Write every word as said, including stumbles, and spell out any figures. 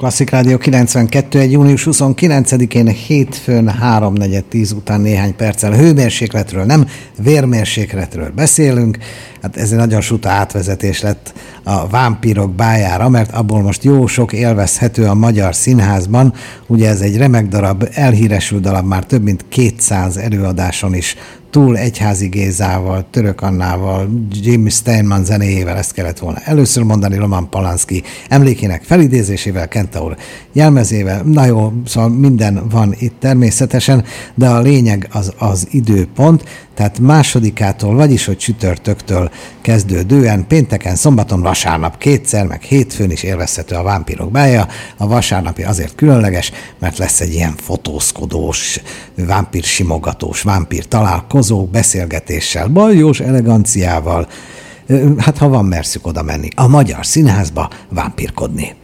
Klasszik Rádió kilencvenkettő, egy június huszonkilencedikén hétfőn háromnegyed tíz után néhány perccel hőmérsékletről, nem vérmérsékletről beszélünk. Hát ez egy nagyon suta átvezetés lett a Vámpírok bájára, mert abból most jó sok élvezhető a Magyar Színházban. Ugye ez egy remek darab, elhíresült darab, már több mint kétszáz előadáson is túl, Egyházi Gézával, Török Annával, Jim Steinman zenéjével, ezt kellett volna először mondani, Roman Polanski emlékének felidézésével, Kentaur jelmezével. Na jó, szóval minden van itt természetesen, de a lényeg az az időpont, tehát másodikától, vagyis hogy csütörtöktől kezdődően, pénteken, szombaton, vasárnap kétszer, meg hétfőn is élvezhető a Vámpírok bája. A vasárnapi azért különleges, mert lesz egy ilyen fotózkodós, vámpír simogatós, vámpír találkozó, beszélgetéssel, baljós eleganciával. Hát ha van merszük oda menni a Magyar Színházba vámpírkodni.